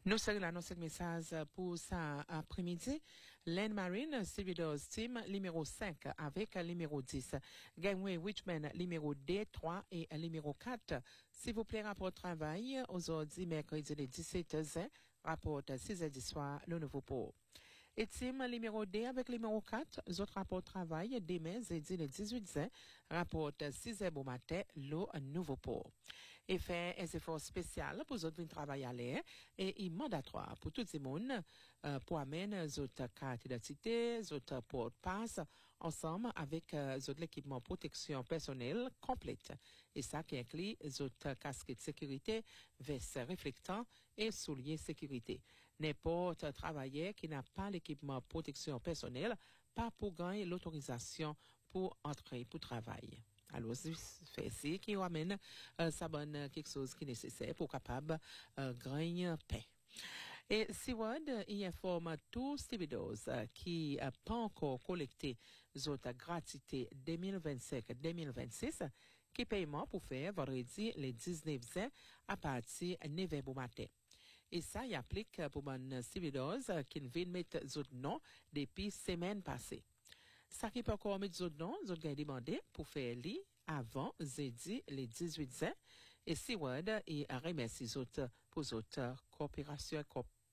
Nous serons là, notre message pour ça après-midi. Land Marine, Silvidos Team, numéro 5 avec numéro 10. Gangway Richmond, numéro 2, 3 et numéro 4. S'il vous plaît, rapport de travail, aujourd'hui, mercredi, le 17 h, rapport 6 h du soir, le nouveau port. Et team numéro 2 avec numéro 4, autres rapports de travail, demain, jeudi le 18 juin, rapport 6 h au matin, le nouveau port. Et fait un effort spécial pour autres venir travailler à l'air et mandatoire pour tout le monde, pour amener autres cartes d'identité, autres porte passe ensemble avec autres l'équipement protection personnelle complète. Et ça qui inclut autres casquettes de sécurité, vestes réflectants et souliers sécurité. N'importe travailleur qui n'a pas l'équipement protection personnelle, pas pour gagner l'autorisation pour entrer pour travailler. Alors, c'est ici qui ramène ça bonne quelque chose qui est nécessaire pour capable gagner paix. Et Seward y informe tous Stevedos qui n'a pas encore collecté autres gratuité 2025-2026 qui paiement pour faire vendredi le 19 juin à partir de 9h au matin. Et ça, il applique pour mon Stevedos qui vient mettre autres noms depuis semaine passée. Ça qui peut encore mettre autres noms, autres gars demandé pour faire lit avant jeudi le 18 juin. Et Seward et remercie autres pour autres coopération,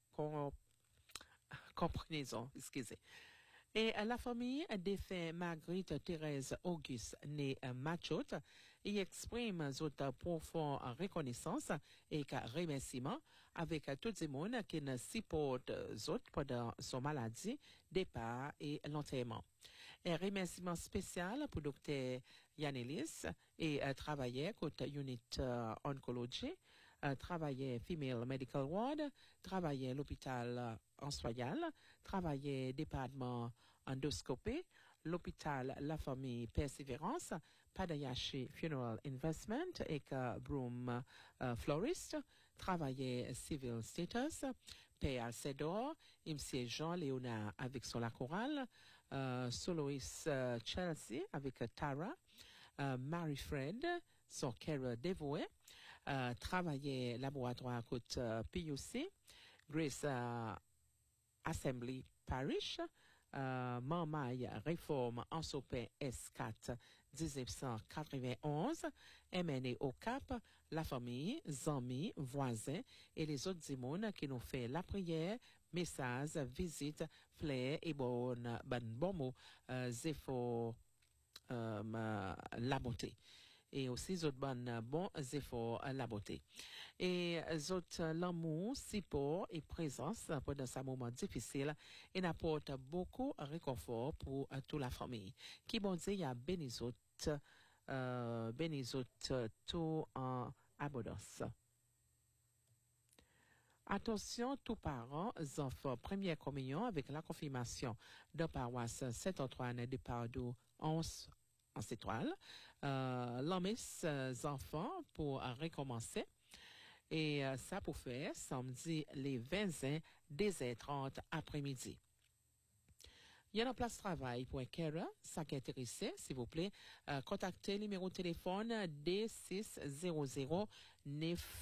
comprenez-en, excusez. Et la famille défunt Marguerite Thérèse Auguste, née Machot, y exprime notre profonde reconnaissance et remerciement avec tout le monde qui nous supporte pendant son maladie, départ et l'enterrement. Un remerciement spécial pour Dr. Yanelis et travailleur côté Unit Oncology, travailleur Female Medical Ward, travailleur l'hôpital Royal, travailleur département endoscopie, l'hôpital La Famille Persévérance, Padayashi Funeral Investment et Broom Florist, travailleur Civil Status, P.R. Sedor, M.C. Jean-Léonard avec son la chorale, Solois Chelsea avec Tara, Mary Fred, son cœur dévoué, travailleur laboratoire côte PUC, Grace Assembly Parish, Marmaille Réforme en Sopin S4 1991, MNE au Cap, la famille, amis, voisins et les autres démons qui nous fait la prière, message, visite, flair et bon mot, zéphore, la beauté. Et aussi autres bons efforts la beauté. Et autres l'amour, support et présence pendant ce moment difficile et n'apporte beaucoup de réconfort pour toute la famille. Qui bon Dieu, il y a béni autres tout en abondance. Attention, tous parents, enfants, première communion avec la confirmation de paroisse Saint-Antoine de Padoue 11 en étoile, l'homme enfants pour recommencer. Et ça pour faire samedi les 20 juin, 10h30 après-midi. Il y a une place de travail pour un carer, ça qui est intéressé, s'il vous plaît, contactez le numéro de téléphone D600 9